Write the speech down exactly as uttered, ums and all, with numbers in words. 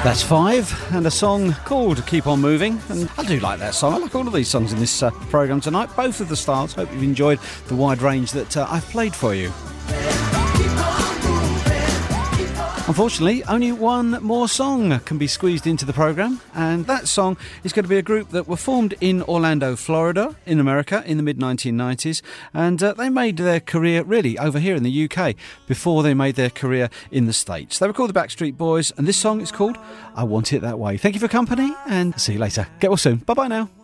That's Five, and a song called Keep On Moving, and I do like that song. I like all of these songs in this uh, programme tonight, both of the styles. Hope you've enjoyed the wide range that uh, I've played for you. Unfortunately, only one more song can be squeezed into the programme, and that song is going to be a group that were formed in Orlando, Florida, in America, in the mid nineteen nineties, and uh, they made their career really over here in the U K before they made their career in the States. They were called the Backstreet Boys, and this song is called I Want It That Way. Thank you for company, and see you later. Get well soon. Bye-bye now.